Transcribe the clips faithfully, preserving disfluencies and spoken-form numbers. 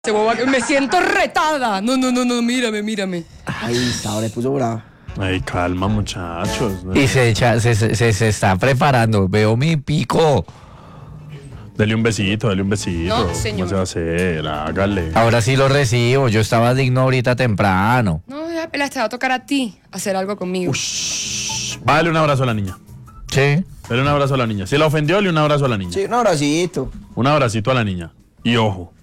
Me siento retada. No, no, no, no, mírame, mírame. Ahí está, ahora le puso brava. Ay, calma, muchachos. Y se, echa, se, se, se está preparando. Veo mi pico. Dale un besito, dale un besito. No, señor. ¿Cómo se va a hacer? Hágale. Ahora sí lo recibo. Yo estaba digno ahorita temprano. No, ya, Pelas, te va a tocar a ti hacer algo conmigo. Ush. Dale un abrazo a la niña. Sí. Dale un abrazo a la niña. Si la ofendió, dale un abrazo a la niña. Sí, un abracito. Un abracito a la niña. Y ojo.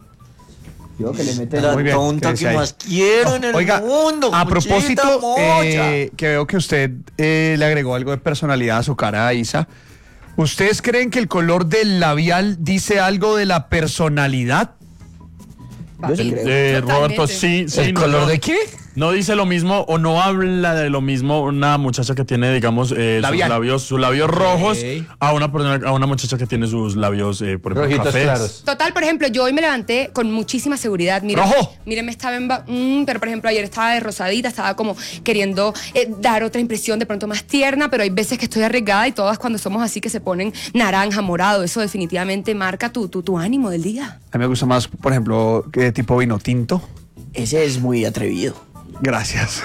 Yo que le mete La la bien, tonta que que ahí. más quiero en el Oiga, mundo. a Cuchita propósito, mocha. eh, que veo que usted eh, le agregó algo de personalidad a su cara, Isa. ¿Ustedes creen que el color del labial dice algo de la personalidad? Yo sí Papi, creo. Eh, Totalmente. Roberto, sí, sí. ¿El no, color no. de qué? No dice lo mismo o no habla de lo mismo una muchacha que tiene, digamos, eh, sus Labial. labios, sus labios rojos a una persona, a una muchacha que tiene sus labios, eh, por ejemplo, Rojitos cafés. claros. Total, por ejemplo, yo hoy me levanté con muchísima seguridad. Miren, ¡Rojo! Miren, me estaba en... ba- mm, pero, por ejemplo, ayer estaba de rosadita, estaba como queriendo eh, dar otra impresión de pronto más tierna, pero hay veces que estoy arriesgada y todas cuando somos así que se ponen naranja, morado. Eso definitivamente marca tu, tu, tu ánimo del día. A mí me gusta más, por ejemplo, que tipo vino tinto. Ese es muy atrevido. Gracias.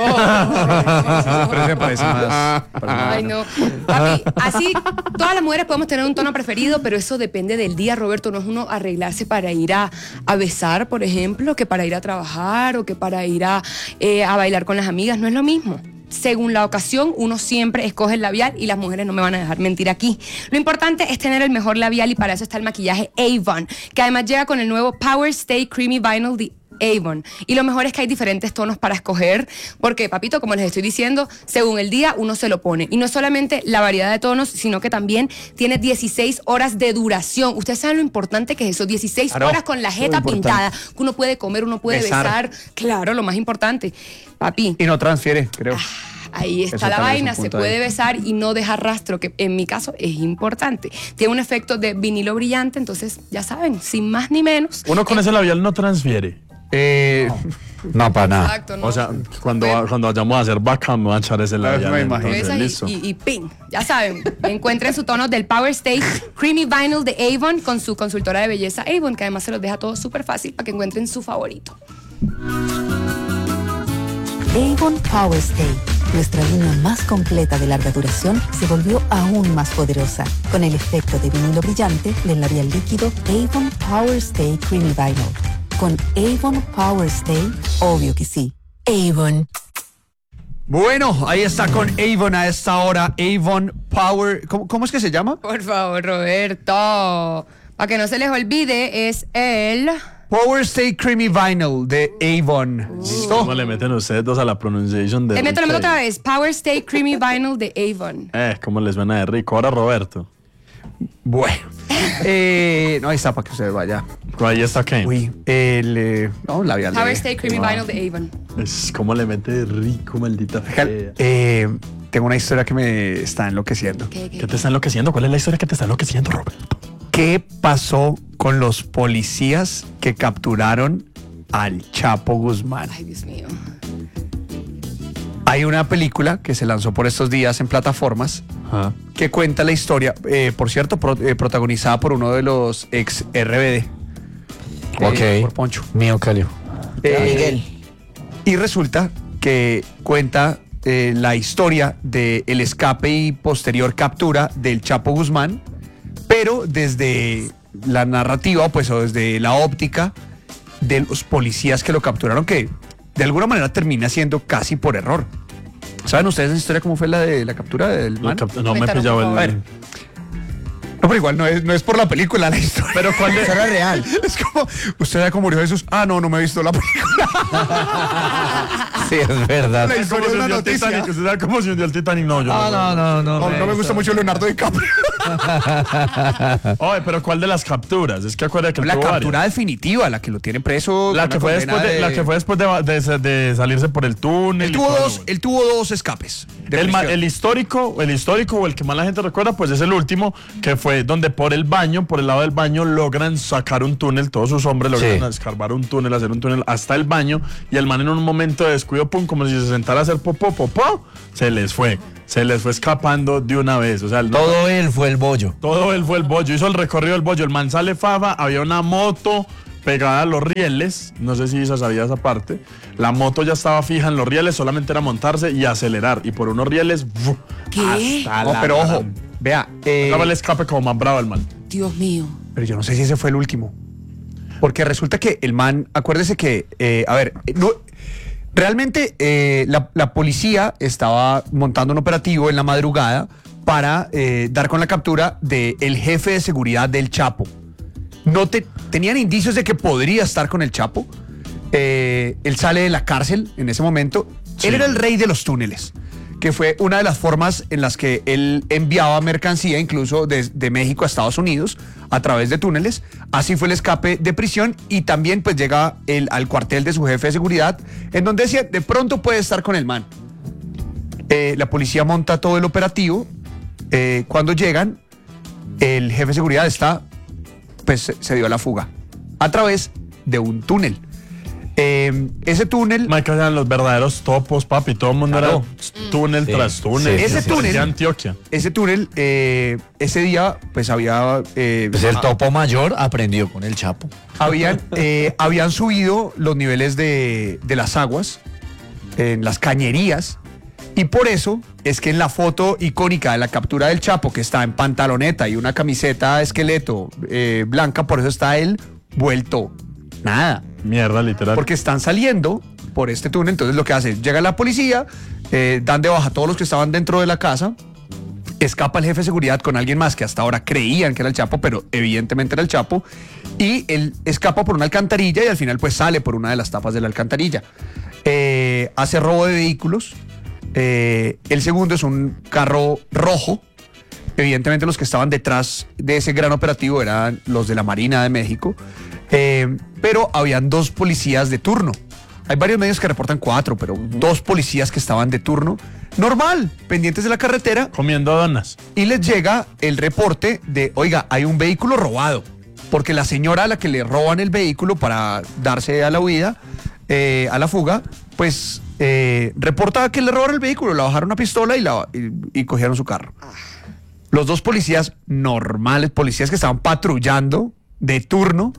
Oh. Pero me parece más. Ay, no. Papi, así todas las mujeres podemos tener un tono preferido, pero eso depende del día, Roberto. No es uno arreglarse para ir a, a besar, por ejemplo, que para ir a trabajar o que para ir a, eh, a bailar con las amigas. No es lo mismo. Según la ocasión, uno siempre escoge el labial y las mujeres no me van a dejar mentir aquí. Lo importante es tener el mejor labial y para eso está el maquillaje Avon, que además llega con el nuevo Power Stay Creamy Vinyl de Avon. Y lo mejor es que hay diferentes tonos para escoger, porque, papito, como les estoy diciendo, según el día uno se lo pone. Y no es solamente la variedad de tonos, sino que también tiene dieciséis horas de duración. Ustedes saben lo importante que es eso, dieciséis Claro, horas con la jeta muy pintada, que uno puede comer, uno puede Besar. besar. Claro, lo más importante. Papi, Y no transfiere, creo. ahí está Eso la también es vaina, un se punto puede ahí. besar y no dejar rastro, que en mi caso es importante. Tiene un efecto de vinilo brillante, entonces ya saben, sin más ni menos. Uno con ese labial no transfiere. Eh, No, para nada. Exacto, ¿no? O sea, cuando, Bueno. cuando vayamos a hacer vaca, me van a echar ese labial. me imagino. entonces, Besas listo. y, y, y ping, ya saben, encuentren su tono del Power Stay Creamy Vinyl de Avon con su consultora de belleza Avon, que además se los deja todo súper fácil para que encuentren su favorito. Avon Power Stay, nuestra línea más completa de larga duración, se volvió aún más poderosa con el efecto de vinilo brillante del labial líquido Avon Power Stay Creamy Vinyl. Con Avon Power Stay, obvio que sí. Avon. bueno, ahí está con Avon a esta hora. Avon Power. ¿Cómo, cómo es que se llama? Por favor, Roberto, para que no se les olvide, es el... Power Stay Creamy Vinyl de Avon. ¿Listo? ¿Cómo le meten ustedes dos a la pronunciation de Le meto, le meto Rico? otra vez, Power Stay Creamy Vinyl de Avon. Eh, ¿cómo les suena de rico? Ahora Roberto. Bueno. Eh, no, ahí está para que usted vaya. Ahí está qué. Uy, el. Eh, no, labial. de- Power Stay Creamy Ah. Vinyl de Avon. Es como le mete de rico, maldita fea. Eh, tengo una historia que me está enloqueciendo. ¿Qué, qué, ¿Qué te está enloqueciendo? ¿Cuál es la historia que te está enloqueciendo, Roberto? ¿Qué pasó con los policías que capturaron al Chapo Guzmán? Ay, Dios mío. Hay una película que se lanzó por estos días en plataformas Ajá. que cuenta la historia, eh, por cierto, pro- eh, protagonizada por uno de los ex R B D. Ok. eh, por Poncho. Mío, Calio. Eh, Miguel. Y resulta que cuenta eh, la historia del escape y posterior captura del Chapo Guzmán, pero desde la narrativa, pues, o desde la óptica de los policías que lo capturaron, que de alguna manera termina siendo casi por error. ¿Saben ustedes esa historia cómo fue la de la captura del No, man? cap- no me he Cuéntanos, pillado por el. favor. A ver. No, pero igual no es, no es por la película la historia. Pero ¿cuál de- Eso era real. Es como, ¿usted sabe cómo murió Jesús? Ah, no, no me he visto la película. Sí, es verdad. La ¿Cómo historia se es una hundió el noticia. Titanic? ¿Usted sabe cómo se hundió el Titanic? No, yo No, no, no, no. No, no me gusta mucho Leonardo DiCaprio. Oye, pero ¿cuál de las capturas? Es que acuérdate que La tuvo captura varias. definitiva, la que lo tiene preso. La con que, una fue condena después de, la que fue después de, de- de salirse por el túnel. Él y tuvo todo, dos, güey. él tuvo dos escapes. de El, ma- prisión. el histórico, el histórico o el que más la gente recuerda, pues es el último, que fue donde por el baño, por el lado del baño, logran sacar un túnel, todos sus hombres logran Sí. escarbar un túnel, hacer un túnel hasta el baño, y el man en un momento de descuido, pum, como si se sentara a hacer popó, popó, se les fue. Se les fue escapando de una vez. O sea, el- Todo él fue el bollo. todo él fue el bollo. Hizo el recorrido del bollo. El man sale fava, había una moto, pegada a los rieles, no sé si esa sabía esa parte, la moto ya estaba fija en los rieles, solamente era montarse y acelerar, y por unos rieles, ¡fu! ¿Qué? Hasta No, la pero ojo, gran- vea. eh, Acaba el escape como más bravo el man. Dios mío. Pero yo no sé si ese fue el último. Porque resulta que el man, acuérdese que, eh, a ver, eh, no, realmente eh, la, la policía estaba montando un operativo en la madrugada para eh, dar con la captura del jefe de seguridad del Chapo. No te, tenían indicios de que podría estar con el Chapo. Eh, él sale de la cárcel en ese momento. Sí. Él era el rey de los túneles, que fue una de las formas en las que él enviaba mercancía incluso de, de México a Estados Unidos a través de túneles. Así fue el escape de prisión y también pues llega él al cuartel de su jefe de seguridad, en donde decía, de pronto puede estar con el man. Eh, la policía monta todo el operativo. Eh, cuando llegan, el jefe de seguridad está, pues se- se dio a la fuga a través de un túnel. Eh, ese túnel... Michael eran los verdaderos topos, papi. Todo el mundo Claro. era túnel Sí, tras túnel. sí, Ese Sí, túnel- parecía Antioquia. Ese túnel, eh, ese día, pues había... eh, Pues el topo mayor aprendió con el Chapo. habían, eh, habían subido los niveles de, de las aguas en las cañerías y por eso es que en la foto icónica de la captura del Chapo, que está en pantaloneta y una camiseta de esqueleto eh, blanca, por eso está él vuelto nada. Mierda, literal. Porque están saliendo por este túnel, entonces lo que hace, llega la policía, eh, dan de baja a todos los que estaban dentro de la casa, escapa el jefe de seguridad con alguien más que hasta ahora creían que era el Chapo, pero evidentemente era el Chapo, y él escapa por una alcantarilla y al final pues sale por una de las tapas de la alcantarilla. Eh, hace robo de vehículos. Eh, el segundo es un carro rojo. Evidentemente los que estaban detrás de ese gran operativo eran los de la Marina de México. Eh, pero habían dos policías de turno. Hay varios medios que reportan cuatro, pero dos policías que estaban de turno, normal, pendientes de la carretera, Comiendo donas. y les llega el reporte de, oiga, hay un vehículo robado, porque la señora a la que le roban el vehículo para darse a la huida, eh, a la fuga, pues eh, reporta que le robaron el vehículo, le bajaron una pistola y, la, y, y cogieron su carro. Los dos policías normales, policías que estaban patrullando de turno,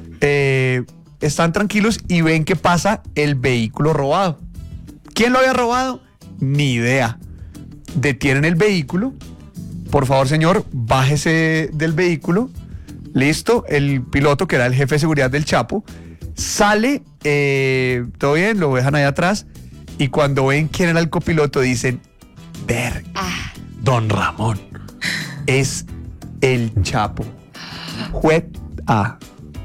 eh, están tranquilos y ven que pasa el vehículo robado. ¿Quién lo había robado? Ni idea. Detienen el vehículo. Por favor, señor, bájese del vehículo. Listo. El piloto, que era el jefe de seguridad del Chapo, sale, eh, todo bien, lo dejan ahí atrás. Y cuando ven quién era el copiloto, dicen, ver, Don Ramón. es el Chapo. Juez A.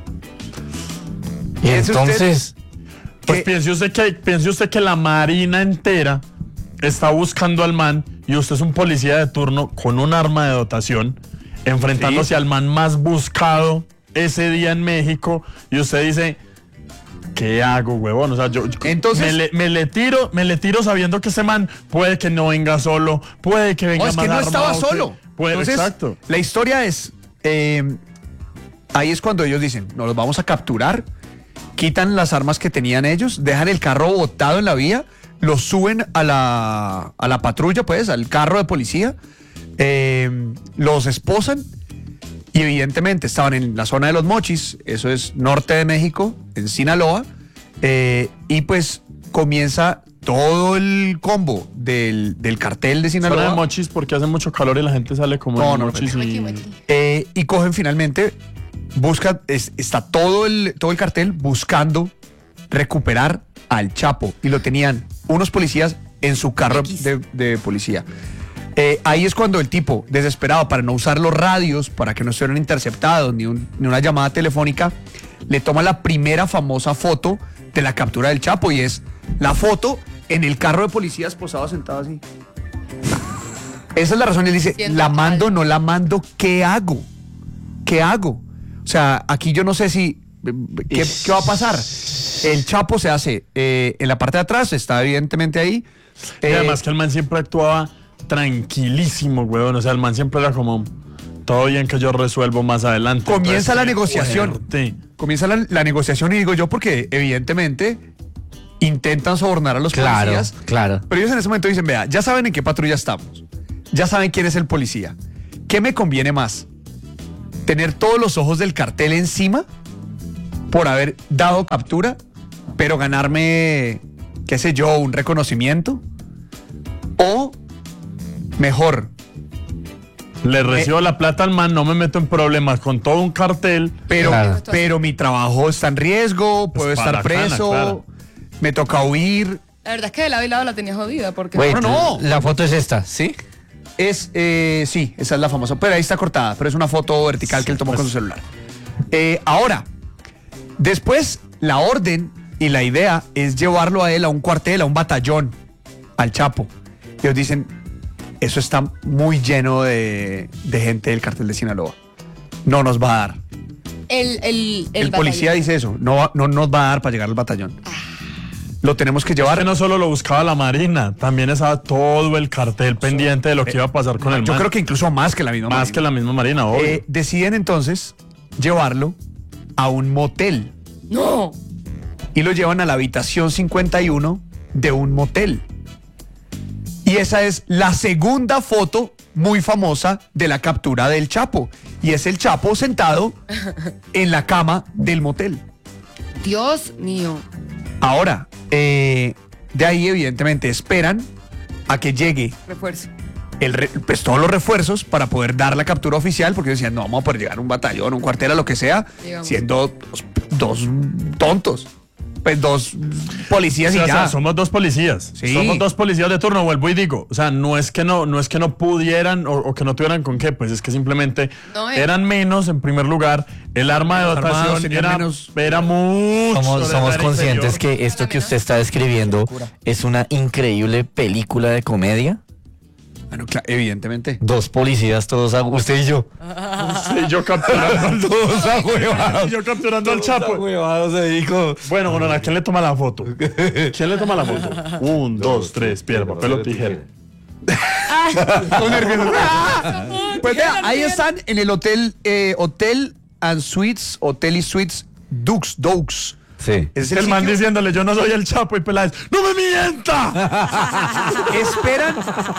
Y ¿Es usted? entonces, Pues ¿Qué? piense usted, que, piense usted que la marina entera está buscando al man y usted es un policía de turno con un arma de dotación enfrentándose Sí. al man más buscado ese día en México y usted dice, ¿qué hago, huevón? O sea, yo, yo- Entonces- me, le, me le tiro, me le tiro sabiendo que ese man puede que no venga solo, puede que venga No, es más que no estaba armado, solo. que- puede- Entonces, exacto. la historia es, eh, ahí es cuando ellos dicen, nos los vamos a capturar, quitan las armas que tenían ellos, dejan el carro botado en la vía, los suben a la, a la patrulla, pues, al carro de policía, eh, los esposan y evidentemente estaban en la zona de Los Mochis, eso es norte de México, en Sinaloa, eh, y pues comienza todo el combo del, del cartel de Zona de Sinaloa. mochis porque hace mucho calor y la gente sale como No, en no, mochis no, y- aquí, aquí. Eh, y cogen finalmente, busca, es- está todo el, todo el cartel buscando recuperar al Chapo. Y lo tenían unos policías en su carro X. de, de policía. Eh, ahí es cuando el tipo, desesperado para no usar los radios, para que no estuvieran interceptados, ni, un- ni una llamada telefónica, le toma la primera famosa foto de la captura del Chapo y es la foto en el carro de policías posado sentado así. Esa es la razón. Él dice, Siento la mando, algo. no la mando, ¿qué hago? ¿Qué hago? O sea, aquí yo no sé si... ¿Qué, qué va a pasar? El Chapo se hace eh, en la parte de atrás, está evidentemente ahí. Y Eh, además que el man siempre actuaba tranquilísimo, weón. O sea, el man siempre era como, todo bien que yo resuelvo más adelante. Comienza Entonces, la qué negociación. fuerte. comienza la, la negociación y digo yo porque evidentemente intentan sobornar a los claro, policías. claro. Pero ellos en ese momento dicen, vea, ya saben en qué patrulla estamos. Ya saben quién es el policía. ¿Qué me conviene más? ¿Tener todos los ojos del cartel encima por haber dado captura, pero ganarme, qué sé yo, un reconocimiento. O, mejor, Le recibo la plata al man, no me meto en problemas con todo un cartel. pero, Claro. pero mi trabajo está en riesgo, puedo Pues estar para la cana, preso, claro. me toca huir. La verdad es que de lado y lado la tenía jodida porque... Wait, no, no. la foto es esta, ¿sí? Es, eh, sí, esa es la famosa, pero ahí está cortada, pero es una foto vertical que él tomó pues. con su celular. Eh, ahora, después la orden y la idea es llevarlo a él a un cuartel, a un batallón, al Chapo. Ellos dicen, eso está muy lleno de, de gente del cartel de Sinaloa. No nos va a dar. El, el, el, El, policía batallón. dice eso, no, va- no nos va a dar para llegar al batallón. Lo tenemos que Que llevar. no solo lo buscaba la Marina, también estaba todo el cartel pendiente de lo que iba a pasar con el Yo man. creo que incluso más que la misma Más Marina. que la misma Marina, obvio. Eh, deciden entonces llevarlo a un motel. No. Y lo llevan a la habitación cincuenta y uno de un motel. Y esa es la segunda foto muy famosa de la captura del Chapo. Y es el Chapo sentado en la cama del motel. Dios mío. Ahora, eh, de ahí evidentemente esperan a que llegue Refuerzo. el re- pues todos los refuerzos para poder dar la captura oficial, porque decían, no vamos a poder llegar a un batallón, un cuartel, a lo que sea, Llegamos. siendo dos, dos tontos. Pues dos policías O sea, y o ya. sea, somos dos policías. Sí. Somos dos policías de turno, vuelvo y digo. O sea, no es que no, no es que no pudieran o, o que no tuvieran con qué, pues es que simplemente No, eh. eran menos en primer lugar. El arma de Los armados dotación tenían era, menos- era mucho. Somos, de somos dar conscientes inferior. que esto que usted está describiendo es una increíble película de comedia. Bueno, claro, evidentemente. Dos policías, todos, a- usted y yo. Sí, yo capturando, Todos ahuevados. yo capturando al Chapo. Ahuevados, se dijo. Bueno, bueno, ¿a quién le toma la foto? ¿Quién le toma la foto? Un, dos, tres, piedra, papel o tijera. Estoy nervioso. Pues vea, ahí están en el hotel, eh, Hotel and Suites, Hotel y Suites Dux, Dux. Sí. Es El, el man sitio- diciéndole, yo no soy el Chapo, y Peláez, ¡no me mienta! esperan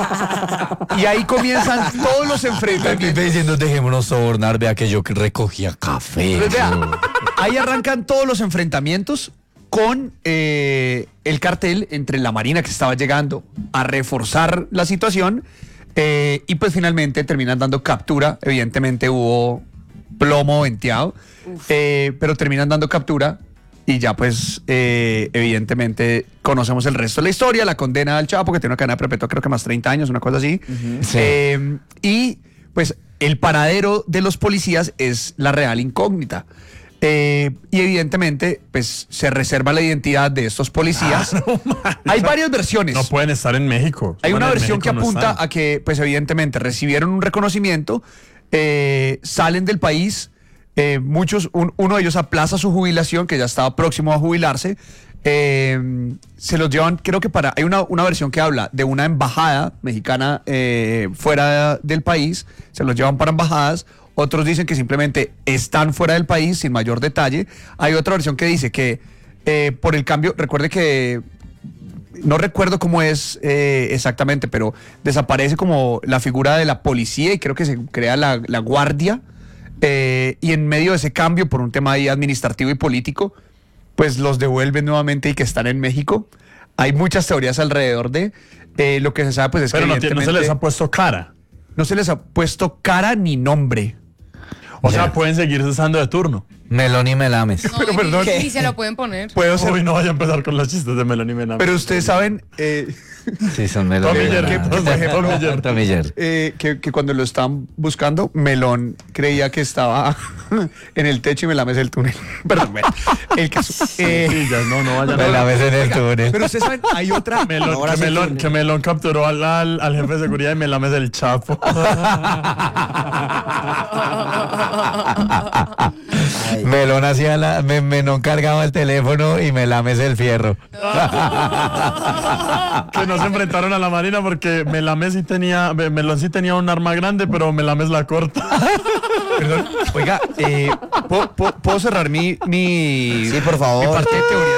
y ahí comienzan todos los enfrentamientos. diciendo, dejémonos sobornar, vea que yo recogía café. Pues vea, ahí arrancan todos los enfrentamientos con eh, el cartel entre la Marina que estaba llegando a reforzar la situación eh, y pues finalmente terminan dando captura. Evidentemente hubo plomo venteado, eh, pero terminan dando captura y ya pues eh, evidentemente conocemos el resto de la historia, la condena al Chapo que tiene una cadena perpetua creo que más treinta años, una cosa así. Sí. Eh, y pues el paradero de los policías es la real incógnita. Eh, y evidentemente, pues se reserva la identidad de estos policías. Hay varias versiones. No pueden estar en México. Hay una Bueno, en versión que México no apunta están. a que, pues evidentemente, recibieron un reconocimiento, eh, salen del país, eh, muchos, un- uno de ellos aplaza su jubilación, que ya estaba próximo a jubilarse, eh, se los llevan, creo que para, hay una, una versión que habla de una embajada mexicana eh, fuera del país, se los llevan para embajadas. Otros dicen que simplemente están fuera del país sin mayor detalle. Hay otra versión que dice que eh, por el cambio, recuerde que no recuerdo cómo es eh, exactamente, pero desaparece como la figura de la policía y creo que se crea la, la guardia. eh, y en medio de ese cambio, por un tema ahí administrativo y político, pues los devuelven nuevamente y que están en México. Hay muchas teorías alrededor de eh, lo que se sabe, pues es Pero que no, tiene- no se evidentemente les ha puesto cara. no se les ha puesto cara ni nombre. O Ya. sea, pueden seguir cesando de turno. Melón y melames. No, Pero y- perdón. y se lo pueden poner. Puedo ser, Uy, no vaya a empezar con los chistes de Melón y Melame. pero ustedes saben eh, Sí, son melón y Tomiller, melames. que, por ejemplo, Tomiller. Tomiller. eh, que, que cuando lo estaban buscando, Melón creía que estaba en el techo y Melames el túnel. Perdón, bueno, el caso. Eh, Sí, ya, no, no vayan a... Melames en el túnel. pero ustedes saben, hay otra. Melón, Ahora que, sí Melón, tú- que Melón capturó al, al, al jefe de seguridad y Melame es el Chapo. Ay, Melón hacía la, me- Melón cargaba el teléfono y Melames el fierro. Que no se enfrentaron a la Marina porque Melame sí tenía, Me- Melón sí tenía un arma grande, pero Melame es la corta. Perdón, oiga, eh, ¿puedo, puedo- puedo cerrar mi, mi, Sí, por favor. mi parte de teorías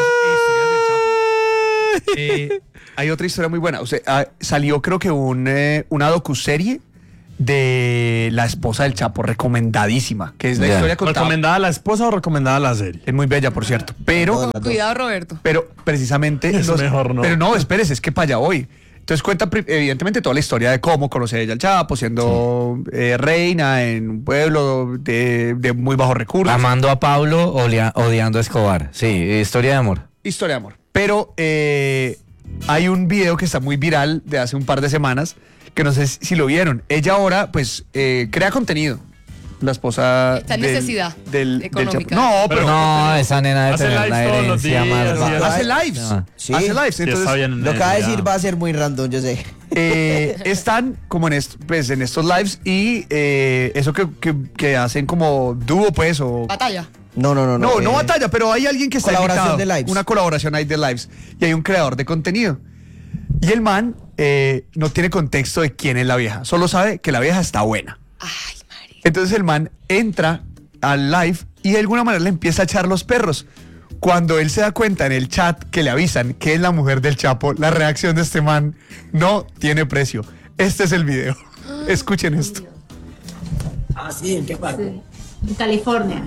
e historias del Chapo? Eh, hay otra historia muy buena. O sea, ah, salió creo que un, eh, una docuserie de la esposa del Chapo, recomendadísima, que es la Ya. historia contada. ¿Recomendada la esposa o recomendada la serie? Es muy bella, por cierto, pero, Cuidado, Roberto. pero precisamente... Es mejor no. Pero no, espérese, es que para allá voy. Entonces cuenta pri- evidentemente toda la historia de cómo conoce ella al Chapo, siendo eh, reina en un pueblo de, de muy bajos recursos. Amando a Pablo, olea- odiando a Escobar. Sí, historia de amor. Historia de amor. Pero eh, hay un video que está muy viral de hace un par de semanas, que no sé si lo vieron. Ella ahora, pues, eh, crea contenido. La esposa Está en del- necesidad del, del económica. Chapo. No, pero, No, esa nena debe Hace tener lives una todos los herencia días, más sí, baja. hace lives. No. Sí. Hace lives. Sí, Entonces, está bien en Lo que va a ya. decir va a ser muy random, yo sé. eh, están como en, est- pues, en estos lives y eh, eso que, que- que hacen como dúo, pues, o... Batalla. No, no, no. No, no eh, batalla, pero hay alguien que está colaboración invitado. de lives. Una colaboración ahí de lives. Y hay un creador de contenido. Y el man eh, no tiene contexto de quién es la vieja. Solo sabe que la vieja está buena. Ay, María. Entonces el man entra al live y de alguna manera le empieza a echar los perros. Cuando él se da cuenta en el chat que le avisan que es la mujer del Chapo, la reacción de este man no tiene precio. Este es el video. Escuchen esto. Ah, sí, ¿en qué parte? En California.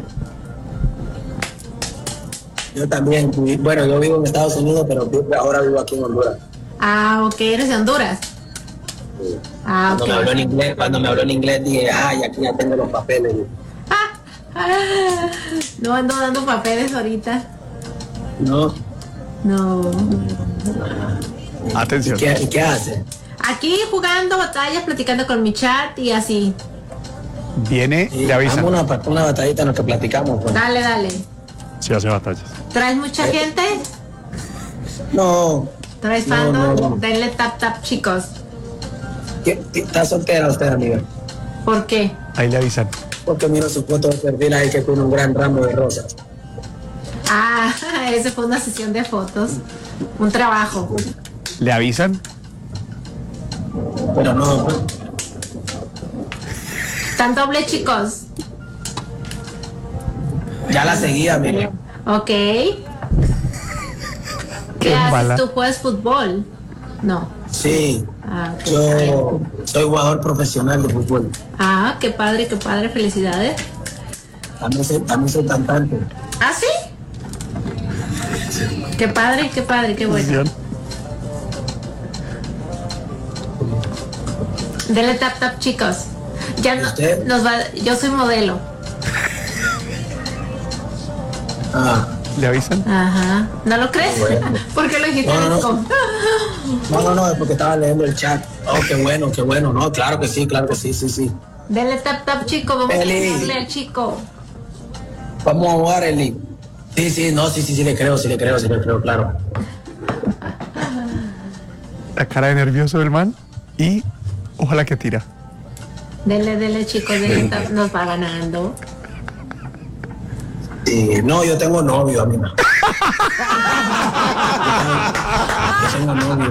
Yo también, vi- bueno, yo vivo en Estados Unidos, pero vi- ahora vivo aquí en Honduras. Ah, ok, eres de Honduras. Ah, Cuando ok. me habló en inglés, cuando me habló en inglés dije, ay, aquí ya tengo los papeles. Ah, no ando dando papeles ahorita. No, No. ¿y Atención. qué, y qué hace? Aquí jugando batallas, platicando con mi chat y así. Viene, Sí, le avisan. hagamos una, una batallita en lo que platicamos. Pues. Dale, dale. Sí, hace batallas. ¿Traes mucha gente? No, ¿Traes No, fandom? no, no. Denle tap tap, chicos. ¿qué- qué- ¿está soltera usted, amiga? ¿Por qué? Ahí le avisan. Porque miro su foto de perfil ahí que tiene un gran ramo de rosas. Ah, esa fue una sesión de fotos. Un trabajo. Le avisan. Pero no, ¿Tan doble, chicos? ya la seguía, amiga. Ok. ¿Qué, Qué haces mala. tú? ¿Juegas fútbol? No. Sí, Ah, ok. yo soy jugador profesional de fútbol. Ah, qué padre, qué padre, felicidades. También soy, también soy cantante. ¿Ah, sí? Qué padre, qué padre, qué bueno. Denle tap tap, chicos. Ya no, ¿Usted? nos va, yo soy modelo. Ah, Le avisan. Ajá. ¿No lo crees? Bueno. ¿Por qué lo dijiste No, no, no. como- no, no, no, es porque estaba leyendo el chat. Oh, qué bueno, qué bueno. No, claro que sí, claro que sí, sí, sí. Denle tap tap, chico. Vamos Eli. a darle al chico. Vamos a jugar, Eli. Sí, sí, no, sí, sí, sí le creo, sí le creo, sí le creo, claro. La cara de nervioso del man. Y ojalá que tira. Denle, denle, chicos. Denle tap. Nos va ganando. Sí, no, yo tengo novio, amiga. Yo tengo novio.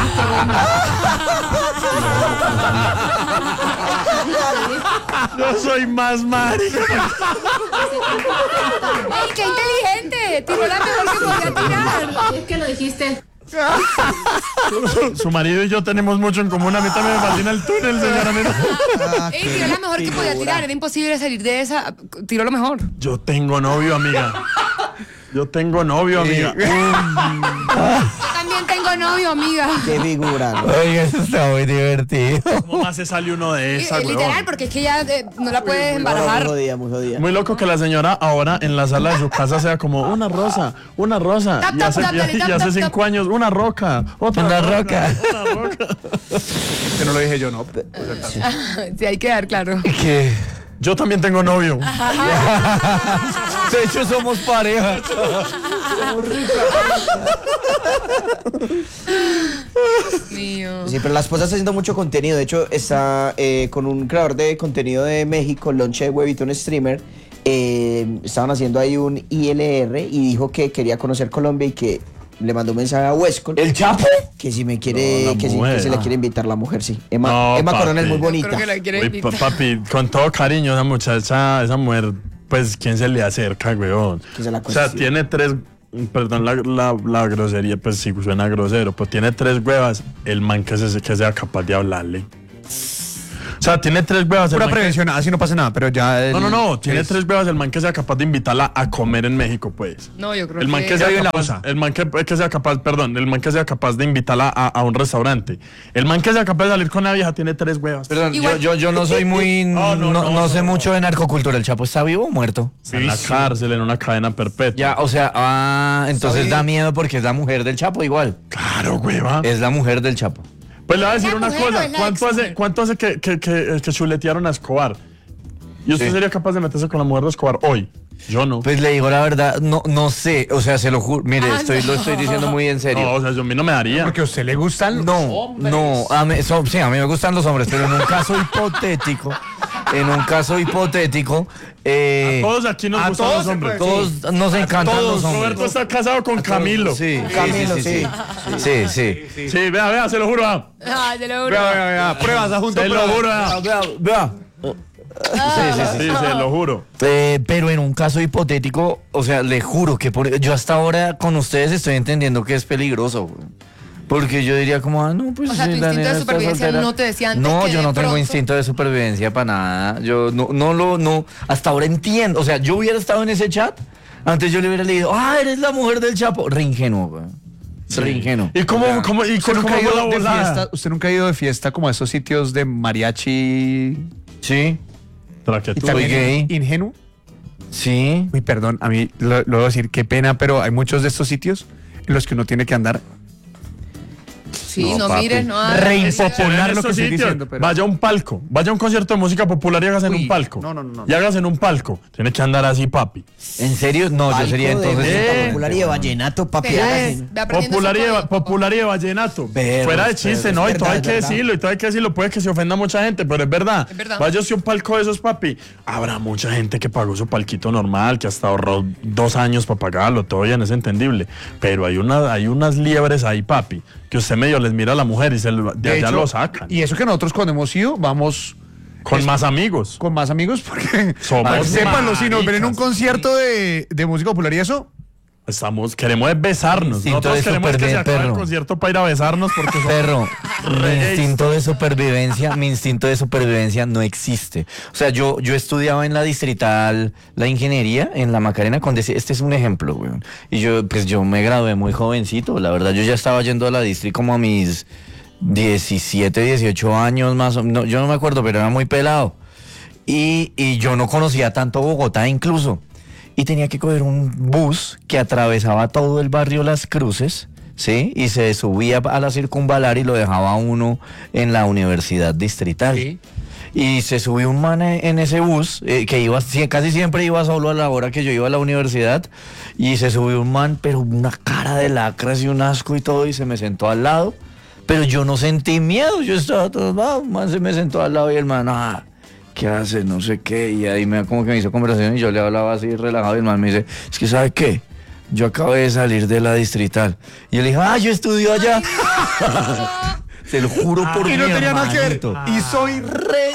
Yo soy más marica. ¡Ey, qué inteligente! Tiró la mejor que podía tirar. Es que lo dijiste. Su marido y yo tenemos mucho en común. A mí también me fascina el túnel, señora. Mira. Ey, tiró la mejor que podía tirar. Era imposible salir de esa. Tiró lo mejor. Yo tengo novio, amiga. Yo tengo novio, amiga. Yo también tengo novio, amiga. Qué figura. ¿no? Oiga, eso está muy divertido. ¿Cómo más se sale uno de Eh, esas, eh, Literal, huevón? porque es que ya eh, no la puedes No, muy embarajar. jodida, muy jodida. Muy loco que la señora ahora en la sala de su casa sea como una rosa, una rosa. Tap, Y tap, hace, tap, y- dale, y tap, hace tap, cinco tap. años, una roca. Otra Una roca. Una roca. Que no lo dije yo, no. Sí, hay que dar claro. ¿Qué? Yo también tengo novio. De hecho, somos pareja. Dios mío. Sí, pero la esposa está haciendo mucho contenido. De hecho, está eh, con un creador de contenido de México, Lonche de Huevito, un streamer. Eh, estaban haciendo ahí un I L R y dijo que quería conocer Colombia y que le mandó un mensaje a Westcol. ¿El Chapo? Que si me quiere, No, la que, si, mujer. que se le quiere invitar la mujer, sí. Emma, No, Emma papi. Corona es muy Yo bonita. creo que la quiere Uy, invitar. pa- papi, con todo cariño, esa muchacha, esa mujer, pues, ¿quién se le acerca, weón? Que se la O sea, cuestione. tiene tres, perdón la, la, la grosería, pues sí suena grosero, pues tiene tres huevas, el man que, se, que sea capaz de hablarle. O sea, tiene tres huevas. el Pura man que- prevención, así no pasa nada, pero ya... el- No, no, no, tiene es- tres huevas el man que sea capaz de invitarla a comer en México, pues. No, yo creo El man que... que Ya sea vive en la capaz, bolsa. el man que, que sea capaz, perdón, el man que sea capaz de invitarla a, a un restaurante. El man que sea capaz de salir con la vieja tiene tres huevas. Perdón, yo, Igual- yo, yo no soy muy. No, No, no, no, no, sé no, mucho de narcocultura. ¿El Chapo está vivo o muerto? Está en la cárcel, en una cadena perpetua. Ya, o sea, ah, entonces da miedo porque es la mujer del Chapo igual. Claro, hueva. Es la mujer del Chapo. Pues le voy a decir ¿La una mujer o cosa. es la ¿Cuánto hace, exmujer? cuánto hace que, que, que, que chuletearon a Escobar? ¿Y usted Sí. sería capaz de meterse con la mujer de Escobar hoy? Yo no. Pues le digo la verdad, no, no sé, o sea, se lo juro. Mire, Ah, estoy, lo no. estoy diciendo muy en serio. No, o sea, yo a mí no me daría. Porque a usted le gustan... No, no, a mí, so- sí, a mí me gustan los hombres, pero en un caso hipotético, en un caso hipotético, eh, Todos aquí nos a gustan todos los se hombres. puede- todos nos encantan Todos. los hombres. Roberto está casado con Camilo. Sí, Camilo, sí, sí, sí. sí, sí, sí. Sí, vea, vea, se lo juro. vea. Ah, te lo juro. Vea, vea, vea, pruebas, adjunto Se lo pruebas. juro. vea. Vea, vea. Sí, sí, sí. Sí, se lo juro. Eh, pero en un caso hipotético, o sea, le juro que por, yo hasta ahora con ustedes estoy entendiendo que es peligroso, güey. Porque yo diría como, ah, no, pues O sea, sí, tu la instinto nena de está supervivencia soltera. no te decía antes No, que yo de no tengo pronto- instinto de supervivencia para nada. Yo no, no lo, no, hasta ahora entiendo. O sea, yo hubiera estado en ese chat, antes yo le hubiera leído, ah, eres la mujer del Chapo. Re ingenuo, güey. Re ingenuo. ¿Y cómo, cómo, y ¿Usted cómo nunca, ha fue ido la de volada? fiesta, ¿Usted nunca ha ido de fiesta como a esos sitios de mariachi Sí, Traquetú. y también gay. ingenuo? sí. Uy, perdón, a mí lo, lo voy a decir, qué pena, pero hay muchos de estos sitios en los que uno tiene que andar Sí, No, no, papi. mires, no hagas. Re En impopular lo estos que estoy sitios, diciendo, pero... Vaya a un palco, vaya a un concierto de música popular y hágase en Uy, un palco. no, no, no, no. Y hágase en un palco. Tiene que andar así, papi. ¿En serio? No, yo sería Palco de entonces. música Eh. popular y de vallenato, papi. Pero hágase. es- ve aprendiendo Popular y, ese de, código, papá. popular y de vallenato. Pero, Fuera de pero chiste, es ¿no? Y todo verdad, hay es que verdad. decirlo, y todo hay que decirlo. Puede que se ofenda mucha gente, pero es verdad. Es verdad. Vaya a un palco de esos, papi. Habrá mucha gente que pagó su palquito normal, que hasta ahorró dos años para pagarlo. Todo bien, es entendible. Pero hay, una, hay unas liebres ahí, papi, que usted medio les mira a la mujer y se, lo- de, De allá hecho, lo sacan. Y eso que nosotros cuando hemos ido, vamos Con es- más amigos. con más amigos, porque Somos sépanlo, si nos ven en un maricas. concierto de, de música popular y eso, Estamos, queremos es besarnos. Instinto Nosotros de queremos que se supervivencia, acabe el perro. concierto para ir a besarnos porque somos Perro, mi re instinto de supervivencia, mi instinto de supervivencia no existe. O sea, yo, yo estudiaba en la distrital la ingeniería en la Macarena con este es un ejemplo, güey. Y yo, pues yo me gradué muy jovencito, la verdad, yo ya estaba yendo a la distri como a mis diecisiete, dieciocho años más o menos, yo no me acuerdo, pero era muy pelado. Y, y yo no conocía tanto Bogotá incluso. Y tenía que coger un bus que atravesaba todo el barrio Las Cruces, ¿sí? Y se subía a la circunvalar y lo dejaba uno en la universidad distrital. Sí. Y se subió un man e- en ese bus, eh, que iba, sie- casi siempre iba solo a la hora que yo iba a la universidad, y se subió un man, pero una cara de lacras y un asco y todo, y se me sentó al lado, pero yo no sentí miedo, yo estaba todo, ah, un man se me sentó al lado y el man, ah, ¿qué hace? No sé qué, y ahí me, como que me hizo conversación y yo le hablaba así relajado y el man me dice, es que ¿sabe qué? Yo acabé de salir de la distrital. Y yo le dije, ah, yo estudio allá. Te lo juro por y mi no tenía nada que ver. hermanito. Y soy re.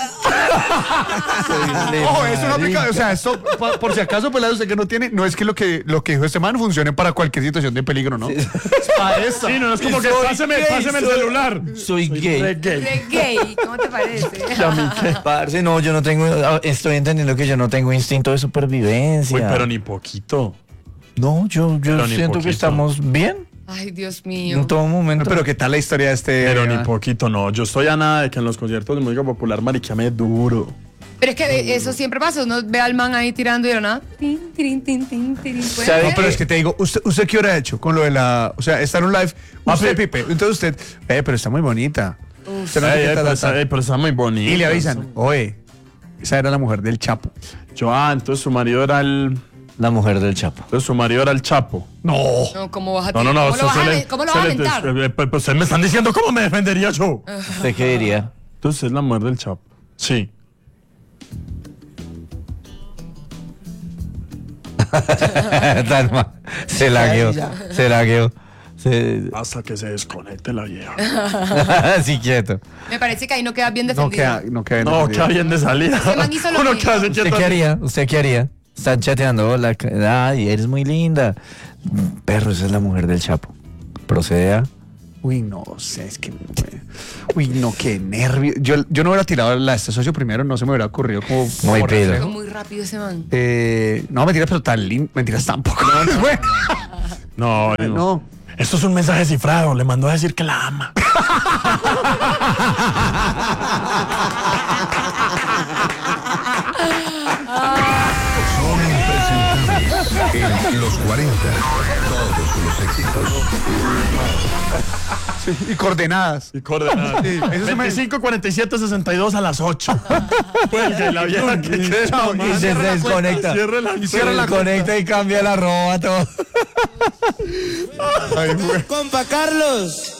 Ojo, eso no aplica. O sea, esto, pa- por si acaso, pelado, usted que no tiene, no es que lo que lo que dijo este man funcione para cualquier situación de peligro, ¿no? Es para eso. Sí, no, no es como Y que soy páseme, gay, páseme el soy- celular. Soy gay. Re gay. Re gay, ¿cómo te parece? Parce, no, yo no tengo, estoy entendiendo que yo no tengo instinto de supervivencia. Uy, pero ni poquito. No, yo, yo Pero ni siento poquito. que estamos bien Ay, Dios mío. en todo momento. Pero ¿qué tal la historia de este? Pero ni ah, poquito, no. Yo estoy a nada de que en los conciertos de música popular mariqueame duro. Pero es que de- eso siempre pasa. Uno ve al man ahí tirando y de la nada. Tin, tirin, tin, tin, tirin. ¿Puede ¿Sabe No, ser? pero es que te digo, ¿usted, usted qué hora ha hecho con lo de la. O sea, está en un live. Usted, Pipe. Entonces usted. Eh, pero está muy bonita. Usted no sé Ey, qué ey, tal pero, está. está, ey, pero está muy bonito. Y le avisan, oye, esa era la mujer del Chapo. Yo, ah, entonces su marido era el. La mujer del Chapo. Entonces su marido era el Chapo. No. No, ¿cómo vas a No, no, no. ¿Cómo lo vas a, se le- ve- ¿cómo lo se vas a le- aventar? eh, eh, Pues ustedes me están diciendo cómo me defendería yo. ¿Usted qué diría? Entonces es la mujer del Chapo. Sí. Talma, se lagueó, se lagueó. Se... Hasta que se desconecte la vieja. Así quieto. Me parece que ahí no quedas bien No defendido. queda, no queda No, defendido. qué bien de salida. Ese man hizo lo Uno mismo. que hace ¿Usted quieto. qué haría? ¿Usted qué haría? Están chateando, la, ay, eres muy linda. Perro, esa es la mujer del Chapo. Procede a... Uy, no sé, es que... Uy, no, qué nervio. Yo, yo no hubiera tirado la de este socio primero, no se me hubiera ocurrido como... Muy como pedo. reflejo. Muy rápido ese man. Eh, no, mentiras, pero tan lindo. Mentiras tampoco. No, no. No. Esto es un mensaje cifrado. Le mandó a decir que la ama. En los cuarenta, todos los éxitos. Sí, y coordenadas. Y coordenadas. Sí, eso se me- veinticinco, cuarenta y siete, sesenta y dos a las ocho. Cuelga y la vieja que quede Chao, mamá. y Y se desconecta. Cierre la Y cierra la Se desconecta y cambia la ropa, todo. Ay, güey. Compa Carlos.